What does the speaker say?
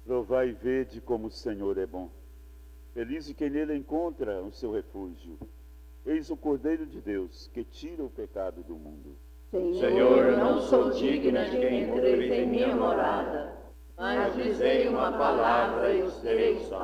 Provai e vede como o Senhor é bom. Feliz quem nele encontra o seu refúgio. Eis o Cordeiro de Deus, que tira o pecado do mundo. Senhor, não sou digna de que entreis em minha morada, mas dizei uma palavra e os serei salvo.